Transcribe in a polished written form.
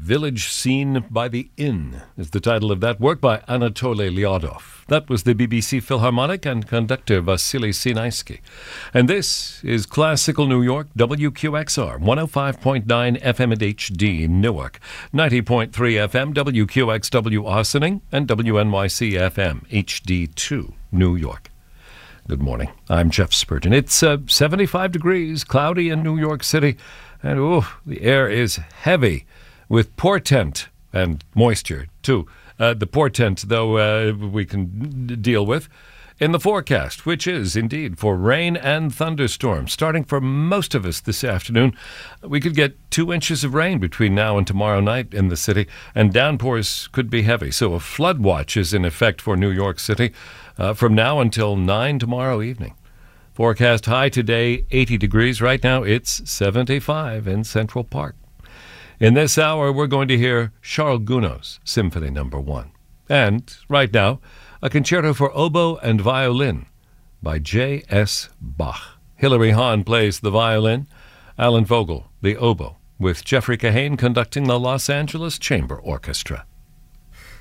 Village Scene by the Inn is the title of that work by Anatoly Lyadov. That was the BBC Philharmonic and conductor Vasily Sinaisky. And this is Classical New York, WQXR, 105.9 FM and HD Newark, 90.3 FM WQXW Ossining, and WNYC FM HD2 New York. Good morning. I'm Jeff Spurgeon. It's 75 degrees, cloudy in New York City, and the air is heavy with portent and moisture, too. The portent, though, we can deal with in the forecast, which is indeed for rain and thunderstorms. Starting for most of us this afternoon, we could get 2 inches of rain between now and tomorrow night in the city, and downpours could be heavy. So a flood watch is in effect for New York City from now until 9 tomorrow evening. Forecast high today, 80 degrees. Right now, it's 75 in Central Park. In this hour, we're going to hear Charles Gounod's Symphony No. 1. And right now, a concerto for oboe and violin by J.S. Bach. Hilary Hahn plays the violin, Alan Vogel the oboe, with Jeffrey Kahane conducting the Los Angeles Chamber Orchestra.